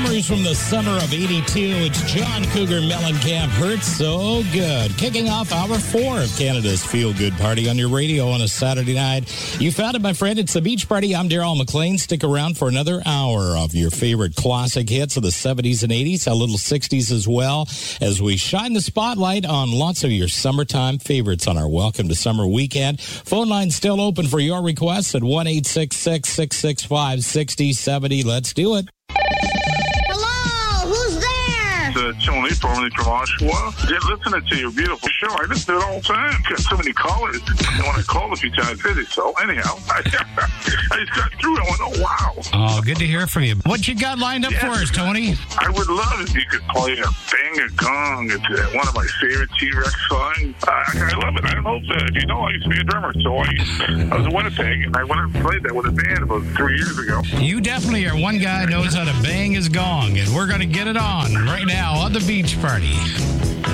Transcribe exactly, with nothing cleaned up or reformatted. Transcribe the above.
Memories from the summer of eighty-two. It's John Cougar Mellencamp. Hurts so good. Kicking off hour four of Canada's Feel Good Party on your radio on a Saturday night. You found it, my friend. It's the Beach Party. I'm Daryl McLean. Stick around for another hour of your favorite classic hits of the seventies and eighties, a little sixties as well, as we shine the spotlight on lots of your summertime favorites on our Welcome to Summer weekend. Phone line still open for your requests at one eight six six, six six five, six zero seven zero. Let's do it. Hello, who's there? Uh, Tony, formerly from Oshawa. Did listening to your beautiful show. I listen to it all the time. Got so many callers. And when I called a few times, busy. So anyhow, I, I just got through it. I went, oh, wow. Oh, good to hear from you. What you got lined up Yeah. for us, Tony? I would love if you could play a Bang a Gong. It's uh, one of my favorite T-Rex songs. Uh, I love it. I don't know if, uh, if you know, I used to be a drummer. So I, I was in Winnipeg, and I went and played that with a band about three years ago. You definitely are one guy who knows how to bang his gong, and we're going to get it on right now on the Beach Party.